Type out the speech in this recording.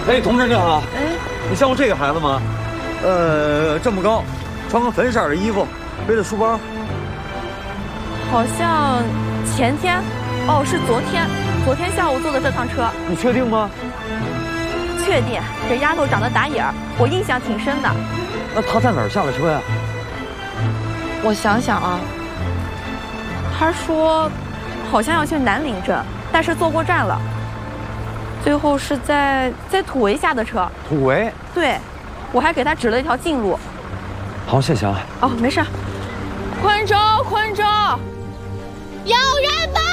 哎，同志你好。 哎， 你见过这个孩子吗？这么高，穿个粉色的衣服，背着书包。 好像前天，哦，是昨天下午坐的这趟车。 你确定吗？ 确定，这丫头长得打眼儿，我印象挺深的。 那他在哪儿下的车呀？ 我想想啊，他说好像要去南岭镇，但是坐过站了。最后是在土围下的车。 土围？ 对，我还给他指了一条近路。 好，谢谢啊。 哦，没事。宽州，有人吗？